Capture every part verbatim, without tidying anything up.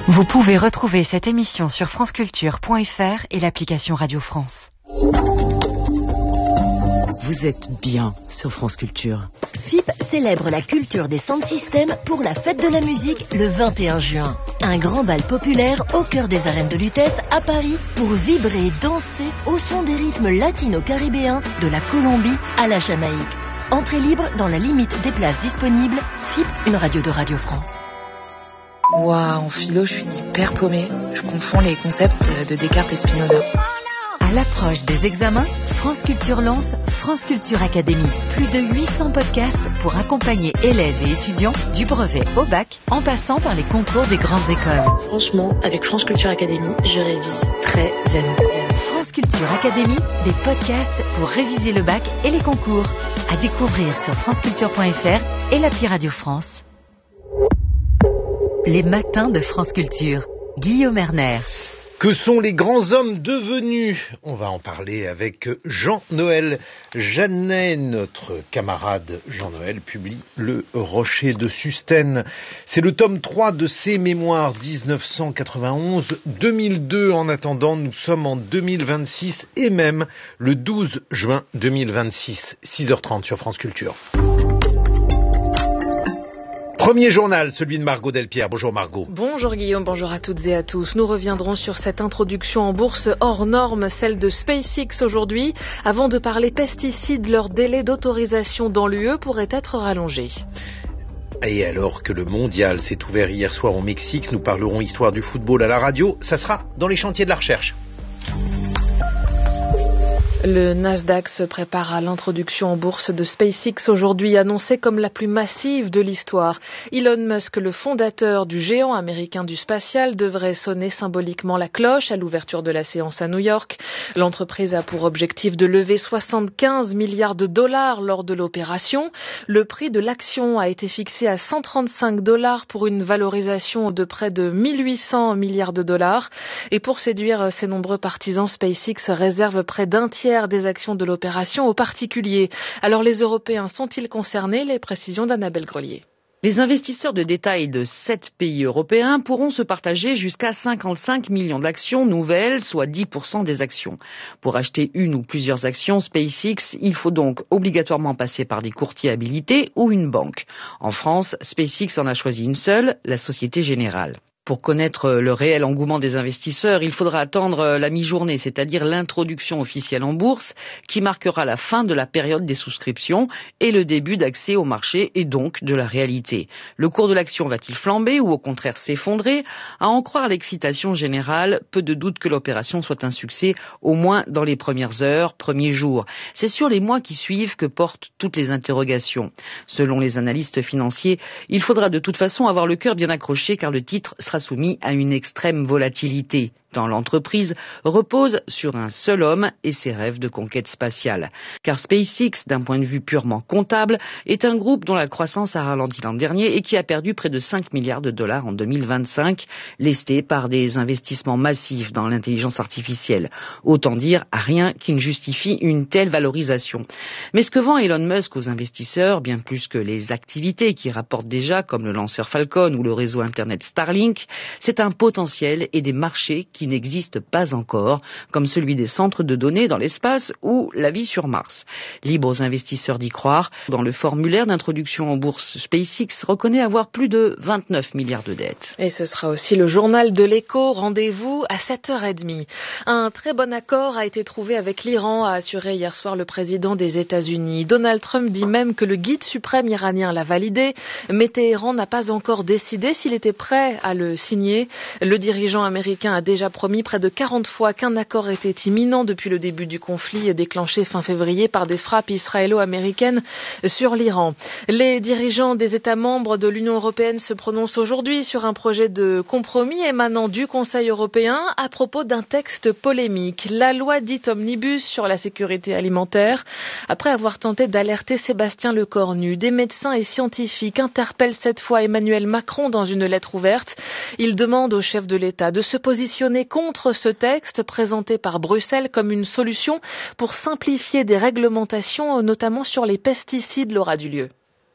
Vous pouvez retrouver cette émission sur franceculture point f r et l'application Radio France. Vous êtes bien sur France Culture. F I P célèbre la culture des sound systems pour la fête de la musique le vingt et un juin. Un grand bal populaire au cœur des arènes de Lutèce à Paris pour vibrer et danser au son des rythmes latino-caribéens de la Colombie à la Jamaïque. Entrée libre dans la limite des places disponibles. F I P, une radio de Radio France. Waouh, en philo, je suis hyper paumée. Je confonds les concepts de Descartes et Spinoza. À l'approche des examens, France Culture lance France Culture Academy. Plus de huit cents podcasts pour accompagner élèves et étudiants du brevet au bac, en passant par les concours des grandes écoles. Franchement, avec France Culture Academy, je révise très zen. France Culture Academy, des podcasts pour réviser le bac et les concours. À découvrir sur franceculture point f r et l'appli Radio France. Les matins de France Culture. Guillaume Erner. Que sont les grands hommes devenus ? On va en parler avec Jean-Noël Jeannet. Notre camarade Jean-Noël publie Le Rocher de Sustène. C'est le tome trois de ses mémoires dix-neuf cent quatre-vingt-onze à deux mille deux. En attendant, nous sommes en deux mille vingt-six et même le douze juin deux mille vingt-six. six heures trente sur France Culture. Premier journal, celui de Margot Delpierre. Bonjour Margot. Bonjour Guillaume, bonjour à toutes et à tous. Nous reviendrons sur cette introduction en bourse hors norme, celle de SpaceX aujourd'hui. Avant de parler pesticides, leur délai d'autorisation dans l'U E pourrait être rallongé. Et alors que le mondial s'est ouvert hier soir au Mexique, nous parlerons histoire du football à la radio. Ça sera dans les chantiers de la recherche. Le Nasdaq se prépare à l'introduction en bourse de SpaceX aujourd'hui, annoncée comme la plus massive de l'histoire. Elon Musk, le fondateur du géant américain du spatial, devrait sonner symboliquement la cloche à l'ouverture de la séance à New York. L'entreprise a pour objectif de lever soixante-quinze milliards de dollars lors de l'opération. Le prix de l'action a été fixé à cent trente-cinq dollars pour une valorisation de près de mille huit cents milliards de dollars. Et pour séduire ses nombreux partisans, SpaceX réserve près d'un tiers des actions de l'opération aux particuliers. Alors les Européens sont-ils concernés ? Les précisions d'Annabelle Grelier. Les investisseurs de détail de sept pays européens pourront se partager jusqu'à cinquante-cinq millions d'actions nouvelles, soit dix pour cent des actions. Pour acheter une ou plusieurs actions SpaceX, il faut donc obligatoirement passer par des courtiers habilités ou une banque. En France, SpaceX en a choisi une seule, la Société Générale. Pour connaître le réel engouement des investisseurs, il faudra attendre la mi-journée, c'est-à-dire l'introduction officielle en bourse, qui marquera la fin de la période des souscriptions et le début d'accès au marché et donc de la réalité. Le cours de l'action va-t-il flamber ou au contraire s'effondrer ? À en croire l'excitation générale, peu de doute que l'opération soit un succès, au moins dans les premières heures, premiers jours. C'est sur les mois qui suivent que portent toutes les interrogations. Selon les analystes financiers, il faudra de toute façon avoir le cœur bien accroché car le titre sera soumis à une extrême volatilité. Dans l'entreprise repose sur un seul homme et ses rêves de conquête spatiale. Car SpaceX, d'un point de vue purement comptable, est un groupe dont la croissance a ralenti l'an dernier et qui a perdu près de cinq milliards de dollars en deux mille vingt-cinq, lesté par des investissements massifs dans l'intelligence artificielle. Autant dire rien qui ne justifie une telle valorisation. Mais ce que vend Elon Musk aux investisseurs, bien plus que les activités qui rapportent déjà, comme le lanceur Falcon ou le réseau Internet Starlink, c'est un potentiel et des marchés qui n'existent pas encore, comme celui des centres de données dans l'espace ou la vie sur Mars. Libre aux investisseurs d'y croire. Dans le formulaire d'introduction en bourse, SpaceX reconnaît avoir plus de vingt-neuf milliards de dettes. Et ce sera aussi le journal de l'Écho. Rendez-vous à sept heures trente. Un très bon accord a été trouvé avec l'Iran, a assuré hier soir le président des États-Unis. Donald Trump dit même que le guide suprême iranien l'a validé, mais Téhéran n'a pas encore décidé s'il était prêt à le signer. Le dirigeant américain a déjà promis près de quarante fois qu'un accord était imminent depuis le début du conflit déclenché fin février par des frappes israélo-américaines sur l'Iran. Les dirigeants des États membres de l'Union européenne se prononcent aujourd'hui sur un projet de compromis émanant du Conseil européen à propos d'un texte polémique, la loi dite omnibus sur la sécurité alimentaire. Après avoir tenté d'alerter Sébastien Lecornu, des médecins et scientifiques interpellent cette fois Emmanuel Macron dans une lettre ouverte. Ils demandent au chef de l'État de se positionner contre ce texte présenté par Bruxelles comme une solution pour simplifier des réglementations, notamment sur les pesticides, Laura Dulieu.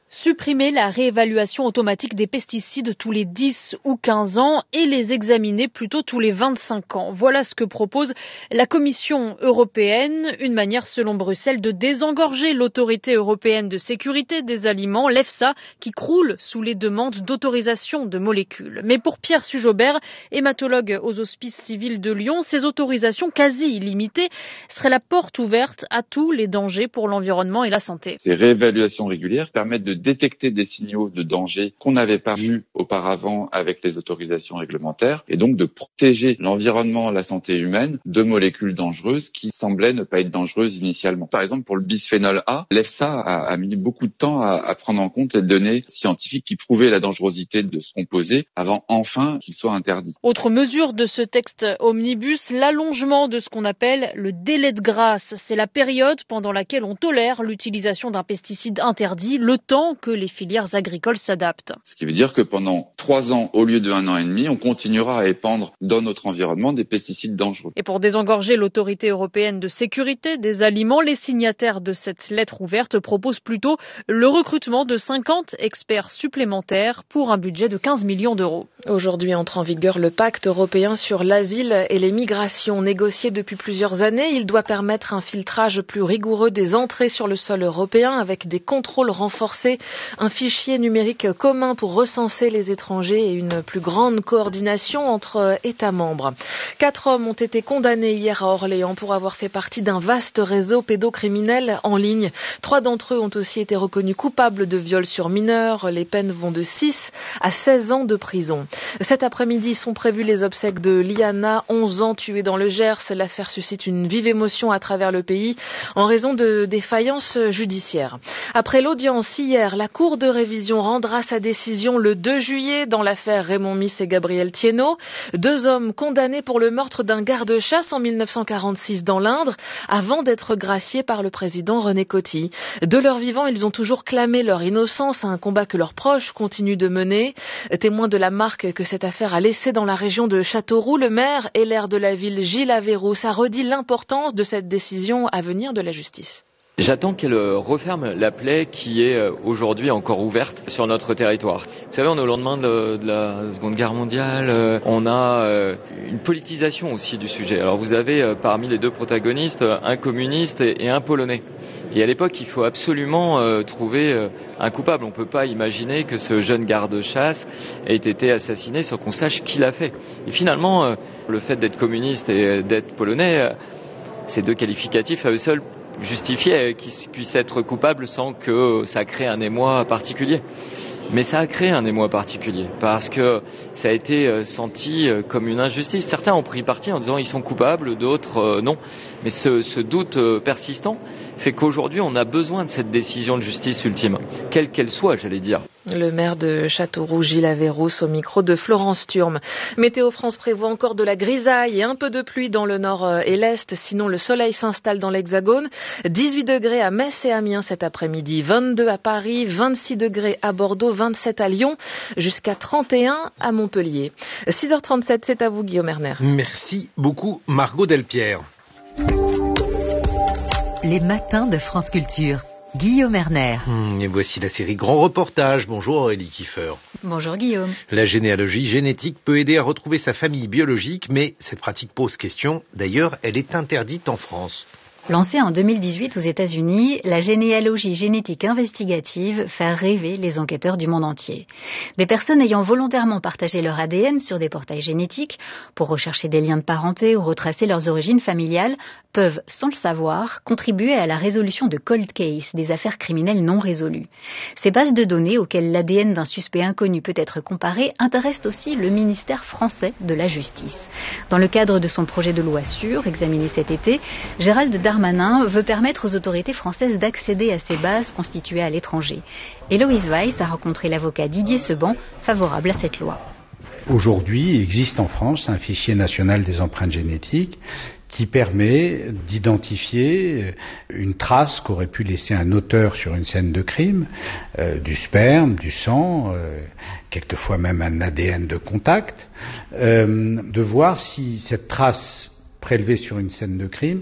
Supprimer la réévaluation automatique des pesticides tous les dix ou quinze ans et les examiner plutôt tous les vingt-cinq ans. Voilà ce que propose la Commission européenne, une manière selon Bruxelles de désengorger l'autorité européenne de sécurité des aliments, l'EFSA, qui croule sous les demandes d'autorisation de molécules. Mais pour Pierre Sujobert, hématologue aux Hospices civils de Lyon, ces autorisations quasi illimitées seraient la porte ouverte à tous les dangers pour l'environnement et la santé. Ces réévaluations régulières permettent de détecter des signaux de danger qu'on n'avait pas vus auparavant avec les autorisations réglementaires et donc de protéger l'environnement, la santé humaine de molécules dangereuses qui semblaient ne pas être dangereuses initialement. Par exemple, pour le bisphénol A, l'EFSA a, a mis beaucoup de temps à, à prendre en compte les données scientifiques qui prouvaient la dangerosité de ce composé avant enfin qu'il soit interdit. Autre mesure de ce texte omnibus, l'allongement de ce qu'on appelle le délai de grâce. C'est la période pendant laquelle on tolère l'utilisation d'un pesticide interdit, le temps que les filières agricoles s'adaptent. Ce qui veut dire que pendant trois ans, au lieu de un an et demi, on continuera à épandre dans notre environnement des pesticides dangereux. Et pour désengorger l'autorité européenne de sécurité des aliments, les signataires de cette lettre ouverte proposent plutôt le recrutement de cinquante experts supplémentaires pour un budget de quinze millions d'euros. Aujourd'hui entre en vigueur le pacte européen sur l'asile et les migrations. Négocié depuis plusieurs années, il doit permettre un filtrage plus rigoureux des entrées sur le sol européen avec des contrôles renforcés, un fichier numérique commun pour recenser les étrangers et une plus grande coordination entre États membres. Quatre hommes ont été condamnés hier à Orléans pour avoir fait partie d'un vaste réseau pédocriminel en ligne. Trois d'entre eux ont aussi été reconnus coupables de viol sur mineurs. Les peines vont de six à seize ans de prison. Cet après-midi sont prévues les obsèques de Liana, onze ans, tuée dans le Gers. L'affaire suscite une vive émotion à travers le pays en raison de défaillances judiciaires. Après l'audience hier, la Cour de révision rendra sa décision le deux juillet dans l'affaire Raymond Miss et Gabriel Thiénot, deux hommes condamnés pour le meurtre d'un garde-chasse en mille neuf cent quarante-six dans l'Indre, avant d'être graciés par le président René Coty. De leur vivant, ils ont toujours clamé leur innocence, un combat que leurs proches continuent de mener. Témoin de la marque que cette affaire a laissée dans la région de Châteauroux, le maire et l'aire de la ville Gilles Averrousse a redit l'importance de cette décision à venir de la justice. J'attends qu'elle referme la plaie qui est aujourd'hui encore ouverte sur notre territoire. Vous savez, on est au lendemain de, de la Seconde Guerre mondiale, on a une politisation aussi du sujet. Alors vous avez parmi les deux protagonistes un communiste et un Polonais. Et à l'époque, il faut absolument euh, trouver euh, un coupable. On ne peut pas imaginer que ce jeune garde-chasse ait été assassiné sans qu'on sache qui l'a fait. Et finalement, euh, le fait d'être communiste et d'être polonais, euh, ces deux qualificatifs à eux seuls justifiaient qu'ils puissent être coupables sans que ça crée un émoi particulier. Mais ça a créé un émoi particulier parce que ça a été senti comme une injustice. Certains ont pris parti en disant ils sont coupables, d'autres euh, non. Mais ce, ce doute persistant fait qu'aujourd'hui on a besoin de cette décision de justice ultime, quelle qu'elle soit, j'allais dire. Le maire de Châteauroux, Gilles Averrousse, au micro de Florence Turme. Météo France prévoit encore de la grisaille et un peu de pluie dans le nord et l'est. Sinon, le soleil s'installe dans l'Hexagone. dix-huit degrés à Metz et Amiens cet après-midi, vingt-deux à Paris, vingt-six degrés à Bordeaux, vingt-sept à Lyon, jusqu'à trente et un à Montpellier. six heures trente-sept, c'est à vous, Guillaume Erner. Merci beaucoup, Margot Delpierre. Les matins de France Culture. Guillaume Erner. Et voici la série Grand Reportage. Bonjour Aurélie Kiefer. Bonjour Guillaume. La généalogie génétique peut aider à retrouver sa famille biologique, mais cette pratique pose question. D'ailleurs, elle est interdite en France. Lancée en deux mille dix-huit aux États-Unis, la généalogie génétique investigative fait rêver les enquêteurs du monde entier. Des personnes ayant volontairement partagé leur A D N sur des portails génétiques pour rechercher des liens de parenté ou retracer leurs origines familiales peuvent, sans le savoir, contribuer à la résolution de cold case, des affaires criminelles non résolues. Ces bases de données auxquelles l'A D N d'un suspect inconnu peut être comparé intéressent aussi le ministère français de la Justice. Dans le cadre de son projet de loi sûre, examiné cet été, Gérald Darmanin veut permettre aux autorités françaises d'accéder à ces bases constituées à l'étranger. Héloïse Weiss a rencontré l'avocat Didier Seban, favorable à cette loi. Aujourd'hui, il existe en France un fichier national des empreintes génétiques qui permet d'identifier une trace qu'aurait pu laisser un auteur sur une scène de crime, euh, du sperme, du sang, euh, quelquefois même un A D N de contact, euh, de voir si cette trace prélevée sur une scène de crime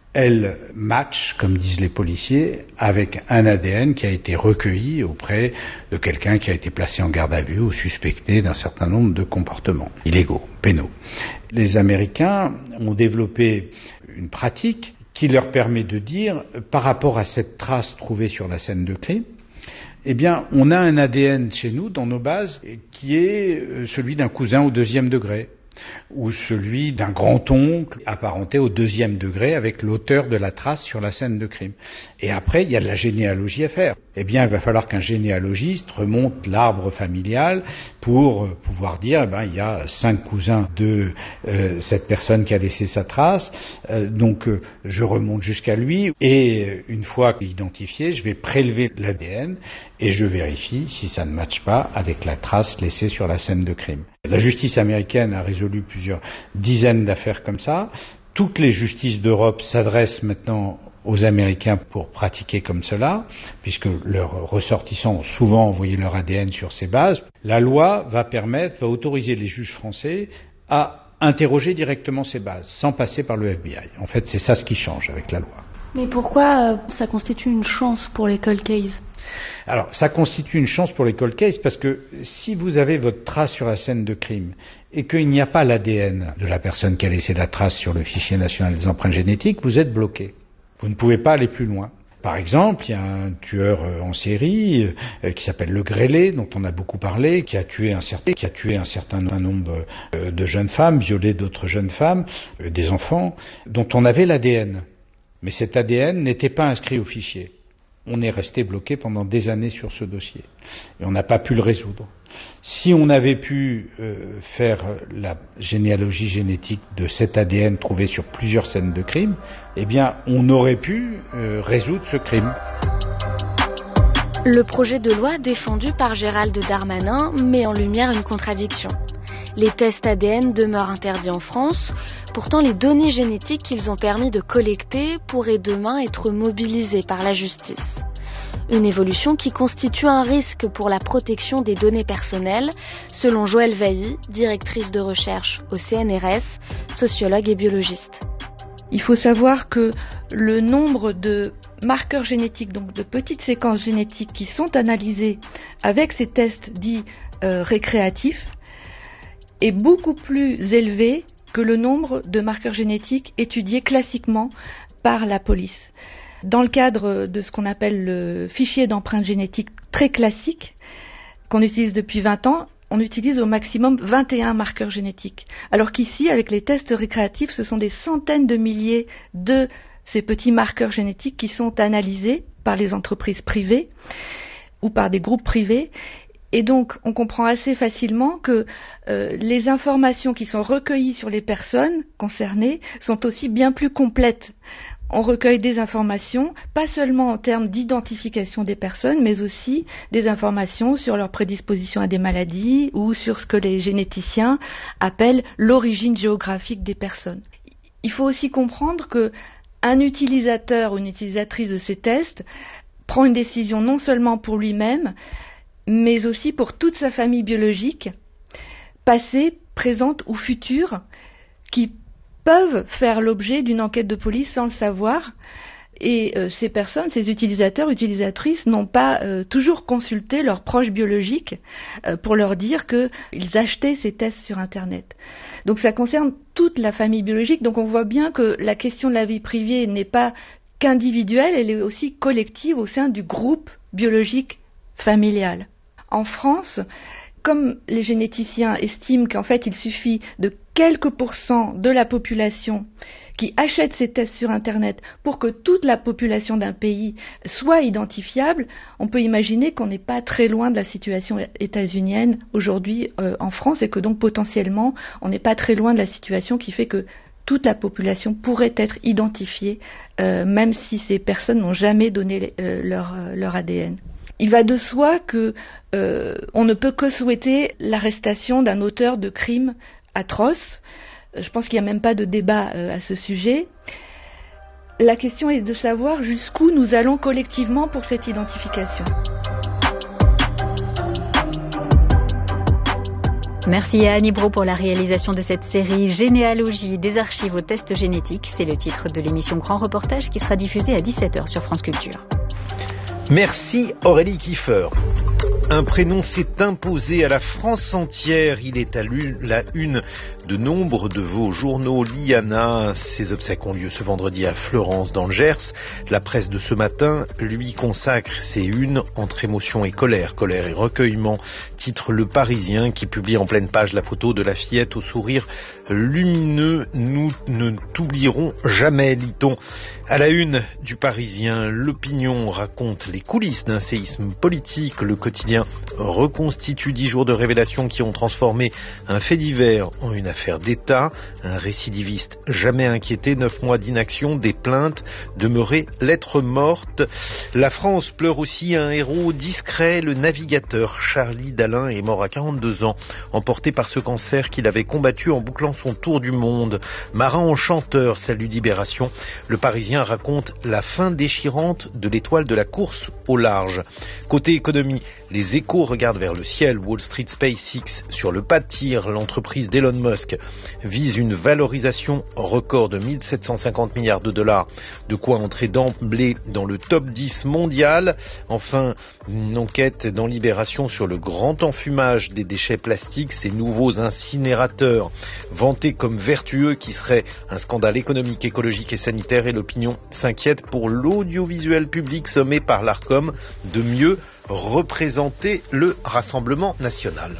elle match, comme disent les policiers, avec un A D N qui a été recueilli auprès de quelqu'un qui a été placé en garde à vue ou suspecté d'un certain nombre de comportements illégaux, pénaux. Les Américains ont développé une pratique qui leur permet de dire, par rapport à cette trace trouvée sur la scène de crime, eh bien, on a un A D N chez nous, dans nos bases, qui est celui d'un cousin au deuxième degré, ou celui d'un grand-oncle apparenté au deuxième degré avec l'auteur de la trace sur la scène de crime. Et après, il y a de la généalogie à faire. Eh bien, il va falloir qu'un généalogiste remonte l'arbre familial pour pouvoir dire, eh ben, il y a cinq cousins de euh, cette personne qui a laissé sa trace, euh, donc euh, je remonte jusqu'à lui, et une fois identifié, je vais prélever l'A D N et je vérifie si ça ne matche pas avec la trace laissée sur la scène de crime. La justice américaine a résolu plusieurs dizaines d'affaires comme ça. Toutes les justices d'Europe s'adressent maintenant aux Américains pour pratiquer comme cela, puisque leurs ressortissants ont souvent envoyé leur A D N sur ces bases. La loi va permettre, va autoriser les juges français à interroger directement ces bases, sans passer par le F B I. En fait, c'est ça ce qui change avec la loi. Mais pourquoi euh, ça constitue une chance pour les cold cases ? Alors, ça constitue une chance pour les cold cases parce que si vous avez votre trace sur la scène de crime et qu'il n'y a pas l'A D N de la personne qui a laissé la trace sur le fichier national des empreintes génétiques, vous êtes bloqué. Vous ne pouvez pas aller plus loin. Par exemple, il y a un tueur en série euh, qui s'appelle Le Grêlé, dont on a beaucoup parlé, qui a tué un certain, qui a tué un certain nombre euh, de jeunes femmes, violé d'autres jeunes femmes, euh, des enfants, dont on avait l'A D N. Mais cet A D N n'était pas inscrit au fichier. On est resté bloqué pendant des années sur ce dossier et on n'a pas pu le résoudre. Si on avait pu euh, faire la généalogie génétique de cet A D N trouvé sur plusieurs scènes de crime, eh bien, on aurait pu euh, résoudre ce crime. Le projet de loi défendu par Gérald Darmanin met en lumière une contradiction. Les tests A D N demeurent interdits en France, pourtant les données génétiques qu'ils ont permis de collecter pourraient demain être mobilisées par la justice. Une évolution qui constitue un risque pour la protection des données personnelles, selon Joëlle Vailly, directrice de recherche au C N R S, sociologue et biologiste. Il faut savoir que le nombre de marqueurs génétiques, donc de petites séquences génétiques qui sont analysées avec ces tests dits euh, récréatifs, est beaucoup plus élevé que le nombre de marqueurs génétiques étudiés classiquement par la police. Dans le cadre de ce qu'on appelle le fichier d'empreintes génétiques très classique, qu'on utilise depuis vingt ans, on utilise au maximum vingt et un marqueurs génétiques. Alors qu'ici, avec les tests récréatifs, ce sont des centaines de milliers de ces petits marqueurs génétiques qui sont analysés par les entreprises privées ou par des groupes privés. Et donc, on comprend assez facilement que euh, les informations qui sont recueillies sur les personnes concernées sont aussi bien plus complètes. On recueille des informations, pas seulement en termes d'identification des personnes, mais aussi des informations sur leur prédisposition à des maladies ou sur ce que les généticiens appellent l'origine géographique des personnes. Il faut aussi comprendre que un utilisateur ou une utilisatrice de ces tests prend une décision non seulement pour lui-même, mais aussi pour toute sa famille biologique, passée, présente ou future, qui peuvent faire l'objet d'une enquête de police sans le savoir. Et euh, ces personnes, ces utilisateurs, utilisatrices, n'ont pas euh, toujours consulté leurs proches biologiques euh, pour leur dire qu'ils achetaient ces tests sur Internet. Donc ça concerne toute la famille biologique. Donc on voit bien que la question de la vie privée n'est pas qu'individuelle, elle est aussi collective au sein du groupe biologique familial. En France, comme les généticiens estiment qu'en fait il suffit de quelques pourcents de la population qui achète ces tests sur Internet pour que toute la population d'un pays soit identifiable, on peut imaginer qu'on n'est pas très loin de la situation états-unienne aujourd'hui euh, en France et que donc potentiellement on n'est pas très loin de la situation qui fait que toute la population pourrait être identifiée euh, même si ces personnes n'ont jamais donné euh, leur, euh, leur A D N. Il va de soi que euh, on ne peut que souhaiter l'arrestation d'un auteur de crimes atroces. Je pense qu'il n'y a même pas de débat euh, à ce sujet. La question est de savoir jusqu'où nous allons collectivement pour cette identification. Merci à Annie Brault pour la réalisation de cette série Généalogie des archives aux tests génétiques. C'est le titre de l'émission Grand Reportage qui sera diffusée à dix-sept heures sur France Culture. Merci Aurélie Kiefer. Un prénom s'est imposé à la France entière. Il est à la une de nombre de vos journaux. Liana, ses obsèques ont lieu ce vendredi à Fleurance dans le Gers. La presse de ce matin lui consacre ses unes entre émotion et colère. Colère et recueillement, titre Le Parisien qui publie en pleine page la photo de la fillette au sourire lumineux. Nous ne t'oublierons jamais, lit-on. À la une du Parisien, l'opinion raconte les coulisses d'un séisme politique. Le quotidien reconstitue dix jours de révélations qui ont transformé un fait divers en une affaire d'État. Un récidiviste jamais inquiété, neuf mois d'inaction, des plaintes demeurées lettres mortes. La France pleure aussi un héros discret. Le navigateur Charlie Dalin est mort à quarante-deux ans, emporté par ce cancer qu'il avait combattu en bouclant son tour du monde. Marin enchanteur, salut Libération. Le Parisien raconte la fin déchirante de l'étoile de la course au large. Côté économie, les Échos regardent vers le ciel. Wall Street SpaceX sur le pas de tir. L'entreprise d'Elon Musk vise une valorisation record de mille sept cent cinquante milliards de dollars. De quoi entrer d'emblée dans le top dix mondial. Enfin, une enquête dans Libération sur le grand enfumage des déchets plastiques. Ces nouveaux incinérateurs vantés comme vertueux qui seraient un scandale économique, écologique et sanitaire. Et l'opinion s'inquiète pour l'audiovisuel public sommé par l'Arcom de mieux représenter le Rassemblement national.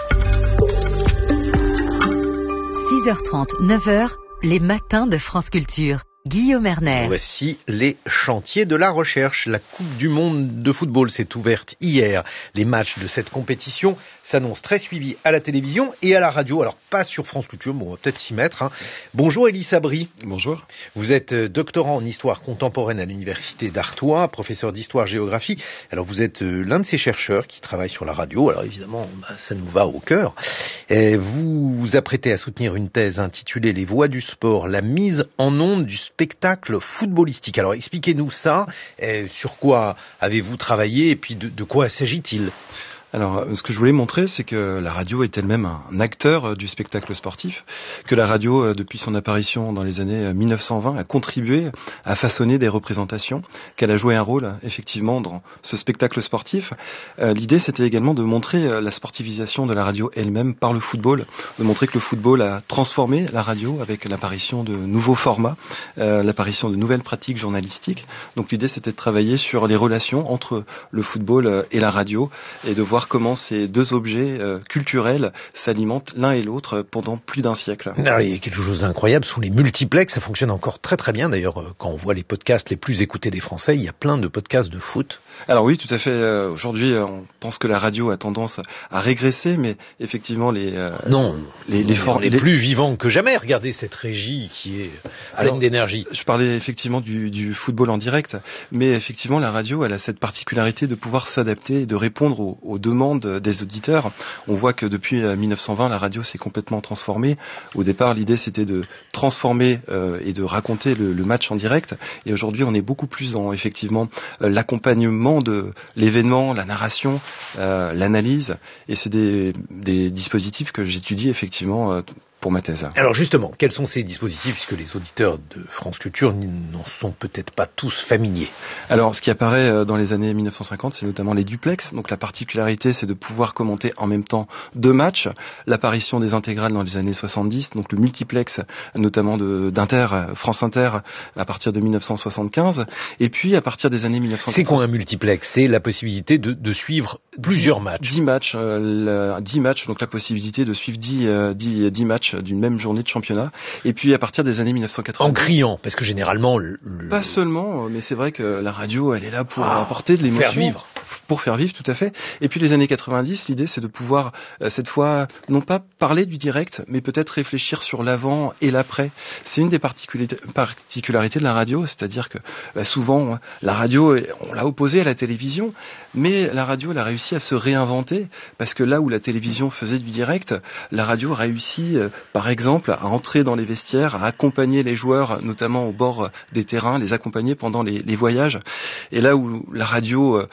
six heures trente, neuf heures, les matins de France Culture. Guillaume Erner. Voici les chantiers de la recherche. La Coupe du monde de football s'est ouverte hier. Les matchs de cette compétition s'annoncent très suivis à la télévision et à la radio. Alors pas sur France Culture, bon, on va peut-être s'y mettre. Hein. Bonjour Elie Sabri. Bonjour. Vous êtes doctorant en histoire contemporaine à l'université d'Artois, professeur d'histoire-géographie. Alors vous êtes l'un de ces chercheurs qui travaillent sur la radio. Alors évidemment, bah, ça nous va au cœur. Et vous vous apprêtez à soutenir une thèse intitulée « Les voies du sport, la mise en onde du spectacle footballistique ». Alors expliquez-nous ça, et sur quoi avez-vous travaillé et puis de, de quoi s'agit-il ? Alors, ce que je voulais montrer, c'est que la radio est elle-même un acteur du spectacle sportif, que la radio, depuis son apparition dans les années mille neuf cent vingt, a contribué à façonner des représentations, qu'elle a joué un rôle, effectivement, dans ce spectacle sportif. Euh, l'idée, c'était également de montrer la sportivisation de la radio elle-même par le football, de montrer que le football a transformé la radio avec l'apparition de nouveaux formats, euh, l'apparition de nouvelles pratiques journalistiques. Donc l'idée, c'était de travailler sur les relations entre le football et la radio, et de voir comment ces deux objets euh, culturels s'alimentent l'un et l'autre pendant plus d'un siècle. Alors, il y a quelque chose d'incroyable, sous les multiplex, ça fonctionne encore très très bien. D'ailleurs, quand on voit les podcasts les plus écoutés des Français, il y a plein de podcasts de foot. Alors oui, tout à fait. Euh, aujourd'hui, euh, on pense que la radio a tendance à régresser, mais effectivement, les euh, non, les, les, for- on est les plus vivants que jamais. Regardez cette régie qui est pleine Alors, d'énergie. Je parlais effectivement du, du football en direct, mais effectivement, la radio, elle a cette particularité de pouvoir s'adapter et de répondre aux, aux demandes des auditeurs. On voit que depuis mille neuf cent vingt, la radio s'est complètement transformée. Au départ, l'idée, c'était de transformer euh, et de raconter le, le match en direct. Et aujourd'hui, on est beaucoup plus dans effectivement euh, l'accompagnement de l'événement, la narration, euh, l'analyse, et c'est des, des dispositifs que j'étudie effectivement euh, pour ma thèse. Alors justement, quels sont ces dispositifs, puisque les auditeurs de France Culture n'en sont peut-être pas tous familiers? Alors, ce qui apparaît dans les années mille neuf cent cinquante, c'est notamment les duplex. Donc la particularité, c'est de pouvoir commenter en même temps deux matchs. L'apparition des intégrales dans les années soixante-dix, donc le multiplex, notamment de, d'Inter, France Inter, à partir de mille neuf cent soixante-quinze. Et puis, à partir des années mille neuf cent quatre-vingts... C'est quoi un multiplex? C'est la possibilité de, de suivre plusieurs matchs. dix matchs, euh, le, dix matchs, donc la possibilité de suivre dix, euh, dix, dix matchs d'une même journée de championnat. Et puis à partir des années mille neuf cent quatre-vingt-dix... En criant, parce que généralement... Le... Pas seulement, mais c'est vrai que la radio, elle est là pour ah, apporter de l'émotion. Faire vivre. Pour faire vivre, tout à fait. Et puis les années quatre-vingt-dix, l'idée c'est de pouvoir, euh, cette fois, non pas parler du direct, mais peut-être réfléchir sur l'avant et l'après. C'est une des particularités, particularités de la radio, c'est-à-dire que bah, souvent, la radio, on l'a opposée à la télévision, mais la radio, elle a réussi à se réinventer, parce que là où la télévision faisait du direct, la radio a réussi, euh, par exemple, à entrer dans les vestiaires, à accompagner les joueurs, notamment au bord des terrains, les accompagner pendant les, les voyages. Et là où la radio euh,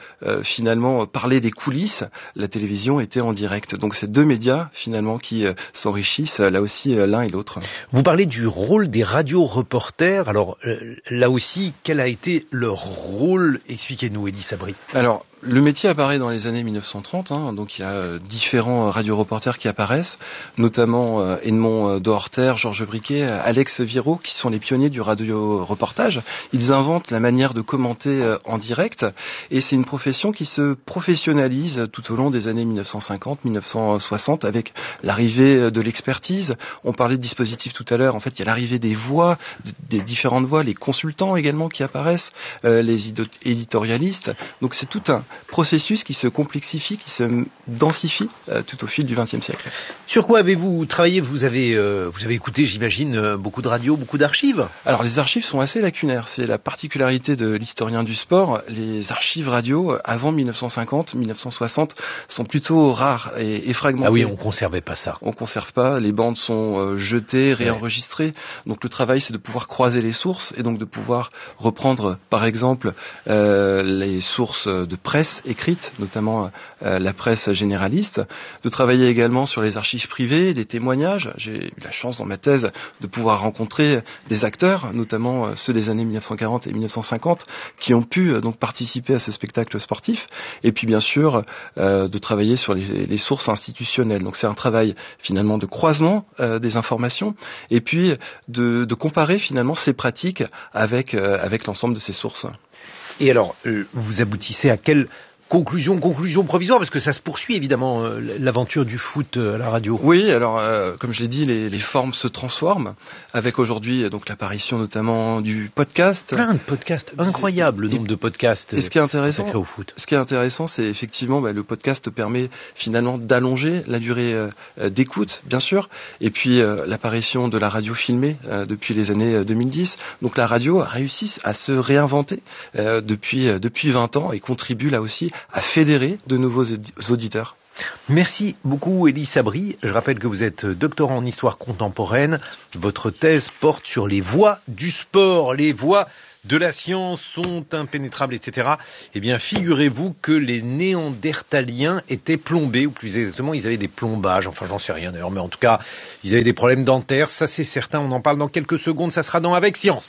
finalement parler des coulisses, la télévision était en direct. Donc c'est deux médias finalement qui euh, s'enrichissent là aussi euh, l'un et l'autre. Vous parlez du rôle des radio-reporters. Alors euh, là aussi, quel a été leur rôle? Expliquez-nous, Élie Sabri. Alors, le métier apparaît dans les années mille neuf cent trente, hein, donc il y a euh, différents radio-reporters qui apparaissent, notamment euh, Edmond Dohorter, Georges Briquet, Alex Viraud, qui sont les pionniers du radio-reportage. Ils inventent la manière de commenter euh, en direct, et c'est une profession qui se professionnalise tout au long des années mille neuf cent cinquante, mille neuf cent soixante, avec l'arrivée de l'expertise. On parlait de dispositifs tout à l'heure, en fait il y a l'arrivée des voix, des différentes voix, les consultants également qui apparaissent, euh, les éditorialistes, donc c'est tout un processus qui se complexifie, qui se densifie euh, tout au fil du vingtième siècle. Sur quoi avez-vous travaillé? Vous avez, euh, vous avez écouté, j'imagine, euh, beaucoup de radios, beaucoup d'archives? Alors les archives sont assez lacunaires, c'est la particularité de l'historien du sport. Les archives radio, avant mille neuf cent cinquante, mille neuf cent soixante, sont plutôt rares et, et fragmentées. Ah oui, on conservait pas ça. On conserve pas, les bandes sont euh, jetées, réenregistrées. Ouais. Donc le travail, c'est de pouvoir croiser les sources et donc de pouvoir reprendre, par exemple, euh, les sources de presse écrite, notamment euh, la presse généraliste, de travailler également sur les archives privées, des témoignages. J'ai eu la chance dans ma thèse de pouvoir rencontrer des acteurs, notamment euh, ceux des années mille neuf cent quarante et mille neuf cent cinquante, qui ont pu euh, donc participer à ce spectacle sportif, et puis bien sûr euh, de travailler sur les, les sources institutionnelles. Donc c'est un travail finalement de croisement euh, des informations, et puis de, de comparer finalement ces pratiques avec, euh, avec l'ensemble de ces sources. Et alors, euh, vous aboutissez à quelle conclusion, conclusion provisoire, parce que ça se poursuit évidemment, euh, l'aventure du foot euh, à la radio. Oui, alors euh, comme je l'ai dit, les, les formes se transforment, avec aujourd'hui donc l'apparition notamment du podcast. Plein de podcasts, incroyable le nombre de podcasts et ce qui est intéressant, consacrés au foot. Ce qui est intéressant, c'est effectivement bah, le podcast permet finalement d'allonger la durée euh, d'écoute, bien sûr, et puis euh, l'apparition de la radio filmée euh, depuis les années deux mille dix. Donc la radio a réussi à se réinventer euh, depuis euh, depuis vingt ans et contribue là aussi à fédérer de nouveaux auditeurs. Merci beaucoup Élie Sabri. Je rappelle que vous êtes doctorant en histoire contemporaine. Votre thèse porte sur les voies du sport, les voies de la science sont impénétrables, et cetera. Eh bien, figurez-vous que les Néandertaliens étaient plombés, ou plus exactement, ils avaient des plombages. Enfin, j'en sais rien d'ailleurs, mais en tout cas, ils avaient des problèmes dentaires. Ça, c'est certain. On en parle dans quelques secondes. Ça sera dans Avec Science.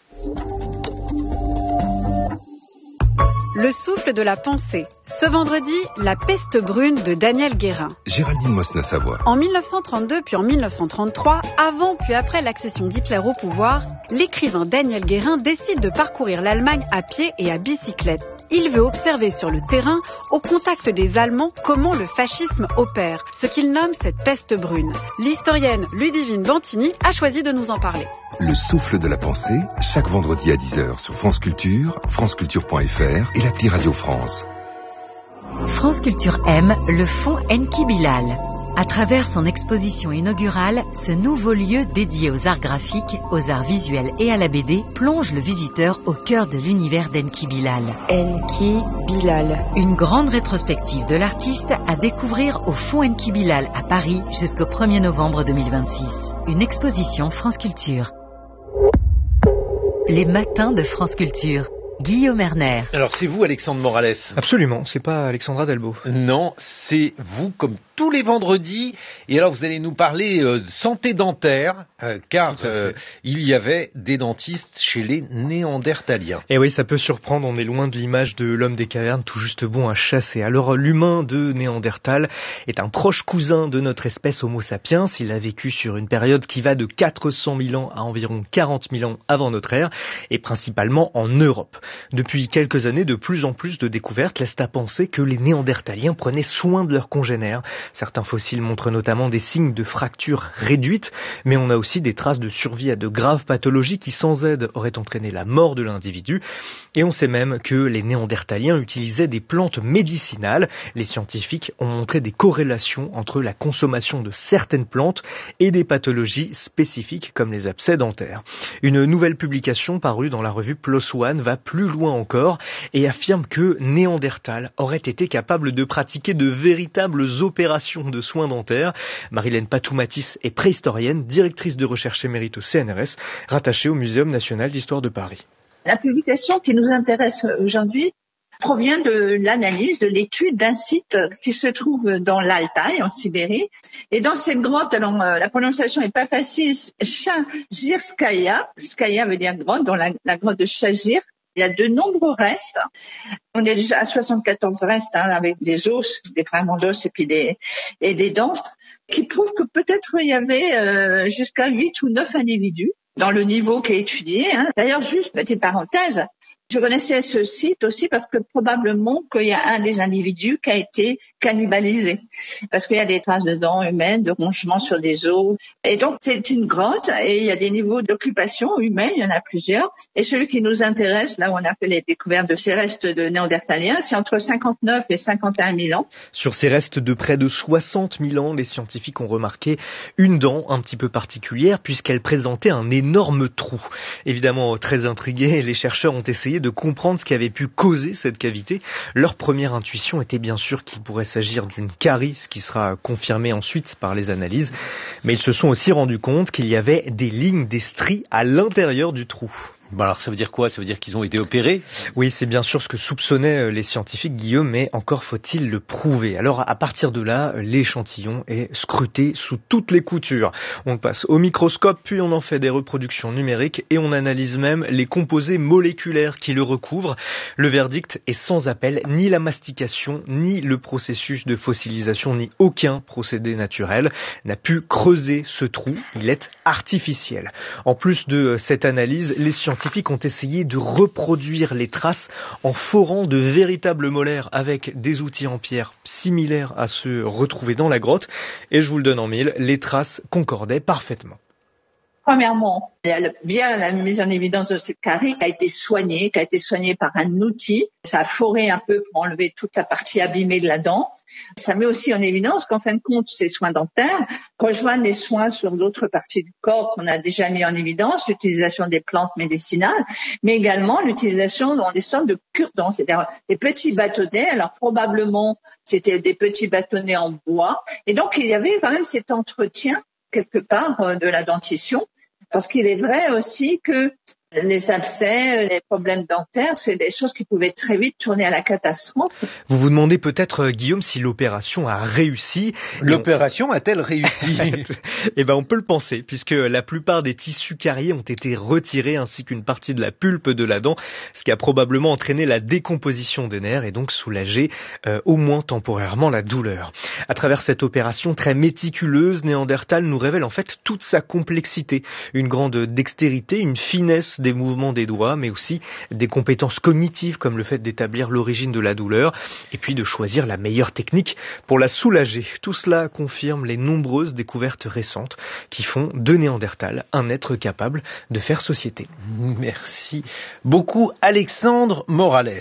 Le souffle de la pensée. Ce vendredi, la peste brune de Daniel Guérin. Géraldine Mosna-Savoie. En mille neuf cent trente-deux puis en mille neuf cent trente-trois, avant puis après l'accession d'Hitler au pouvoir, l'écrivain Daniel Guérin décide de parcourir l'Allemagne à pied et à bicyclette. Il veut observer sur le terrain, au contact des Allemands, comment le fascisme opère, ce qu'il nomme cette peste brune. L'historienne Ludivine Bantini a choisi de nous en parler. Le souffle de la pensée, chaque vendredi à dix heures sur France Culture, franceculture point f r et l'appli Radio France. France Culture aime le fonds Enki Bilal. À travers son exposition inaugurale, ce nouveau lieu dédié aux arts graphiques, aux arts visuels et à la B D plonge le visiteur au cœur de l'univers d'Enki Bilal. Enki Bilal. Une grande rétrospective de l'artiste à découvrir au fonds Enki Bilal à Paris jusqu'au premier novembre deux mille vingt-six. Une exposition France Culture. Les matins de France Culture. Guillaume Erner. Alors c'est vous Alexandre Morales? Absolument, c'est pas Alexandra Delbo. Non, c'est vous comme tous les vendredis. Et alors vous allez nous parler euh, de santé dentaire, euh, car euh, il y avait des dentistes chez les Néandertaliens. Et oui, ça peut surprendre, on est loin de l'image de l'homme des cavernes, tout juste bon à chasser. Alors l'humain de Néandertal est un proche cousin de notre espèce Homo sapiens. Il a vécu sur une période qui va de quatre cent mille ans à environ quarante mille ans avant notre ère, et principalement en Europe. Depuis quelques années, de plus en plus de découvertes laissent à penser que les Néandertaliens prenaient soin de leurs congénères. Certains fossiles montrent notamment des signes de fractures réduites, mais on a aussi des traces de survie à de graves pathologies qui, sans aide, auraient entraîné la mort de l'individu. Et on sait même que les Néandertaliens utilisaient des plantes médicinales. Les scientifiques ont montré des corrélations entre la consommation de certaines plantes et des pathologies spécifiques comme les abcès dentaires. Une nouvelle publication parue dans la revue PLOS ONE va plus plus loin encore et affirme que Néandertal aurait été capable de pratiquer de véritables opérations de soins dentaires. Marilène Patoumatis est préhistorienne, directrice de recherche émérite au C N R S, rattachée au Muséum national d'histoire de Paris. La publication qui nous intéresse aujourd'hui provient de l'analyse, de l'étude d'un site qui se trouve dans l'Altaï, en Sibérie. Et dans cette grotte, alors euh, la prononciation est pas facile, Chazirskaya, Skaya veut dire grotte, dans la, la grotte de Chazir. Il y a de nombreux restes. On est déjà à soixante-quatorze restes, hein, avec des os, des fragments d'os et puis des, et des dents, qui prouvent que peut-être il y avait euh, jusqu'à huit ou neuf individus dans le niveau qui est étudié. Hein. D'ailleurs, juste petite parenthèse, je connaissais ce site aussi parce que probablement qu'il y a un des individus qui a été cannibalisé. Parce qu'il y a des traces de dents humaines, de rongements sur des os. Et donc, c'est une grotte et il y a des niveaux d'occupation humaine, il y en a plusieurs. Et celui qui nous intéresse, là où on a fait les découvertes de ces restes de néandertaliens, c'est entre cinquante-neuf et cinquante et un mille ans. Sur ces restes de près de soixante mille ans, les scientifiques ont remarqué une dent un petit peu particulière puisqu'elle présentait un énorme trou. Évidemment, très intrigués, les chercheurs ont essayé de comprendre ce qui avait pu causer cette cavité. Leur première intuition était bien sûr qu'il pourrait s'agir d'une carie, ce qui sera confirmé ensuite par les analyses. Mais ils se sont aussi rendus compte qu'il y avait des lignes, des stries à l'intérieur du trou. Bon alors ça veut dire quoi? Ça veut dire qu'ils ont été opérés? Oui, c'est bien sûr ce que soupçonnaient les scientifiques, Guillaume, mais encore faut-il le prouver. Alors à partir de là, l'échantillon est scruté sous toutes les coutures. On le passe au microscope, puis on en fait des reproductions numériques et on analyse même les composés moléculaires qui le recouvrent. Le verdict est sans appel, ni la mastication, ni le processus de fossilisation, ni aucun procédé naturel n'a pu creuser ce trou. Il est artificiel. En plus de cette analyse, les scientifiques Les scientifiques ont essayé de reproduire les traces en forant de véritables molaires avec des outils en pierre similaires à ceux retrouvés dans la grotte. Et je vous le donne en mille, les traces concordaient parfaitement. Premièrement, il y a bien la mise en évidence de cette carie qui a été soignée, qui a été soignée par un outil. Ça a foré un peu pour enlever toute la partie abîmée de la dent. Ça met aussi en évidence qu'en fin de compte, ces soins dentaires rejoignent les soins sur d'autres parties du corps qu'on a déjà mis en évidence, l'utilisation des plantes médicinales, mais également l'utilisation dans des sortes de cure-dents, c'est-à-dire des petits bâtonnets. Alors probablement, c'était des petits bâtonnets en bois. Et donc, il y avait quand même cet entretien quelque part de la dentition. Parce qu'il est vrai aussi que les abcès, les problèmes dentaires, c'est des choses qui pouvaient très vite tourner à la catastrophe. Vous vous demandez peut-être, Guillaume, si l'opération a réussi. L'opération a-t-elle réussi? Eh ben, on peut le penser, puisque la plupart des tissus cariés ont été retirés, ainsi qu'une partie de la pulpe de la dent, ce qui a probablement entraîné la décomposition des nerfs et donc soulagé, euh, au moins temporairement, la douleur. À travers cette opération très méticuleuse, Néandertal nous révèle en fait toute sa complexité, une grande dextérité, une finesse des mouvements des doigts, mais aussi des compétences cognitives comme le fait d'établir l'origine de la douleur et puis de choisir la meilleure technique pour la soulager. Tout cela confirme les nombreuses découvertes récentes qui font de Néandertal un être capable de faire société. Merci beaucoup Alexandre Morales.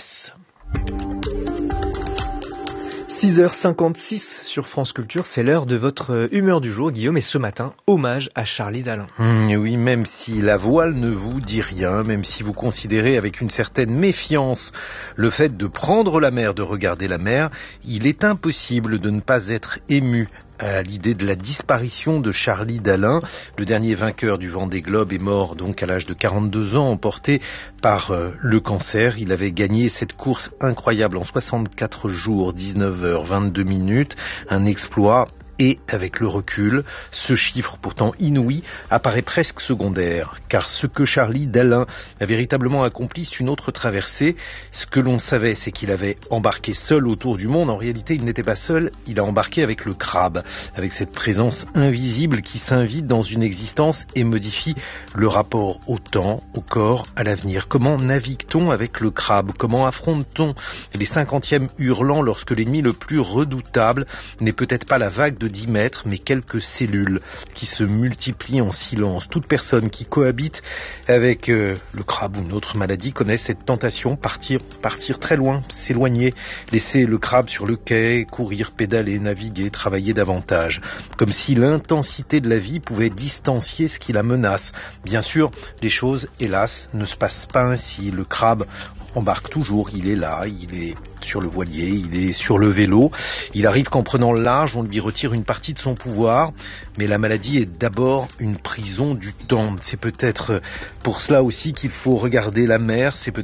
six heures cinquante-six sur France Culture, c'est l'heure de votre humeur du jour, Guillaume, et ce matin, hommage à Charlie Dalin. Mmh, oui, même si la voile ne vous dit rien, même si vous considérez avec une certaine méfiance le fait de prendre la mer, de regarder la mer, il est impossible de ne pas être ému à l'idée de la disparition de Charlie Dalin. Le dernier vainqueur du Vendée Globe est mort donc à l'âge de quarante-deux ans, emporté par euh, le cancer. Il avait gagné cette course incroyable en soixante-quatre jours, dix-neuf heures vingt-deux minutes, un exploit. Et avec le recul, ce chiffre pourtant inouï apparaît presque secondaire, car ce que Charlie Dalin a véritablement accompli, c'est une autre traversée. Ce que l'on savait, c'est qu'il avait embarqué seul autour du monde. En réalité, il n'était pas seul, il a embarqué avec le crabe, avec cette présence invisible qui s'invite dans une existence et modifie le rapport au temps, au corps, à l'avenir. Comment navigue-t-on avec le crabe? Comment affronte-t-on les cinquantièmes hurlants lorsque l'ennemi le plus redoutable n'est peut-être pas la vague de dix mètres, mais quelques cellules qui se multiplient en silence. Toute personne qui cohabite avec euh, le crabe ou une autre maladie connaît cette tentation, partir, partir très loin, s'éloigner, laisser le crabe sur le quai, courir, pédaler, naviguer, travailler davantage. Comme si l'intensité de la vie pouvait distancier ce qui la menace. Bien sûr, les choses, hélas, ne se passent pas ainsi. Le crabe embarque toujours, il est là, il est sur le voilier, il est sur le vélo. Il arrive qu'en prenant le large, on lui retire une partie de son pouvoir, mais la maladie est d'abord une prison du temps. C'est peut-être pour cela aussi qu'il faut regarder la mer, c'est peut-être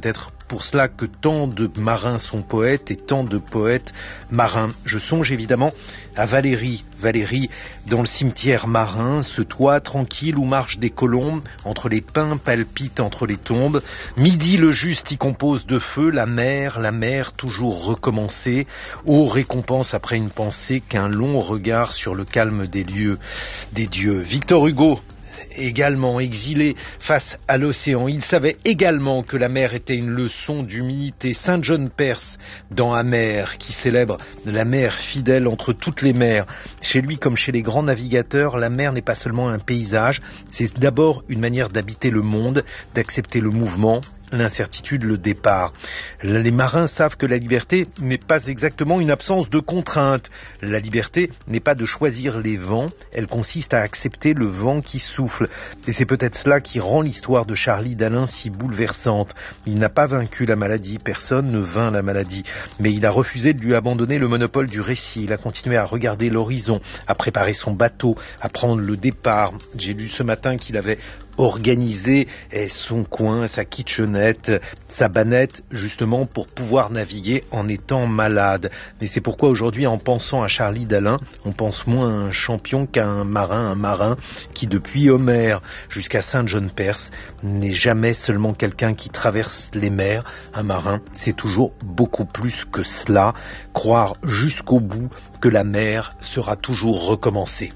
pour cela que tant de marins sont poètes et tant de poètes marins. Je songe évidemment à Valérie. Valérie, dans le cimetière marin, ce toit tranquille où marchent des colombes, entre les pins palpitent entre les tombes. Midi le juste y compose de feu, la mer, la mer toujours recommencée. Ô récompense après une pensée qu'un long regard sur le calme des lieux, des dieux. Victor Hugo, également exilé face à l'océan, il savait également que la mer était une leçon d'humilité. Saint John Perse, dans Amer, qui célèbre la mer fidèle entre toutes les mers. Chez lui, comme chez les grands navigateurs, la mer n'est pas seulement un paysage, c'est d'abord une manière d'habiter le monde, d'accepter le mouvement, l'incertitude, le départ. Les marins savent que la liberté n'est pas exactement une absence de contraintes. La liberté n'est pas de choisir les vents, elle consiste à accepter le vent qui souffle. Et c'est peut-être cela qui rend l'histoire de Charlie Dalin si bouleversante. Il n'a pas vaincu la maladie, personne ne vainc la maladie, mais il a refusé de lui abandonner le monopole du récit. Il a continué à regarder l'horizon, à préparer son bateau, à prendre le départ. J'ai lu ce matin qu'il avait organisé son coin, sa kitchenette, sa banette, justement pour pouvoir naviguer en étant malade. Et c'est pourquoi aujourd'hui, en pensant à Charlie Dalin, on pense moins à un champion qu'à un marin, un marin qui depuis Homère jusqu'à Saint John Perse n'est jamais seulement quelqu'un qui traverse les mers. Un marin, c'est toujours beaucoup plus que cela. Croire jusqu'au bout que la mer sera toujours recommencée.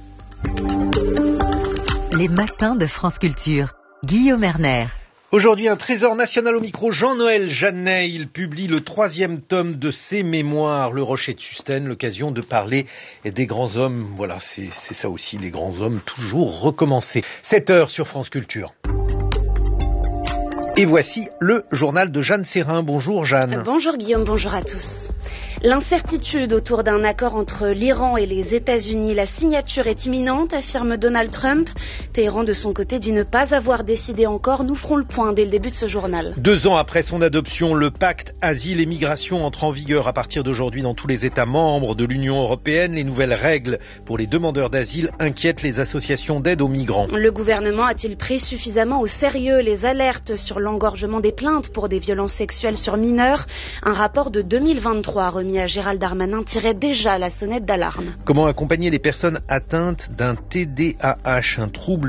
Les matins de France Culture. Guillaume Erner. Aujourd'hui, un trésor national au micro, Jean-Noël Jeannet. Il publie le troisième tome de ses mémoires, Le Rocher de Sustène, l'occasion de parler des grands hommes. Voilà, c'est, c'est ça aussi, les grands hommes, toujours recommencer. sept heures sur France Culture. Et voici le journal de Jeanne Serrin. Bonjour Jeanne. Bonjour Guillaume, bonjour à tous. L'incertitude autour d'un accord entre l'Iran et les États-Unis, la signature est imminente, affirme Donald Trump. Téhéran de son côté dit ne pas avoir décidé encore. Nous ferons le point dès le début de ce journal. Deux ans après son adoption, le pacte Asile et Migration entre en vigueur à partir d'aujourd'hui dans tous les États membres de l'Union européenne. Les nouvelles règles pour les demandeurs d'asile inquiètent les associations d'aide aux migrants. Le gouvernement a-t-il pris suffisamment au sérieux les alertes sur l'engorgement des plaintes pour des violences sexuelles sur mineurs? Un rapport de deux mille vingt-trois remis à Gérald Darmanin tirait déjà la sonnette d'alarme. Comment accompagner les personnes atteintes d'un T D A H, un trouble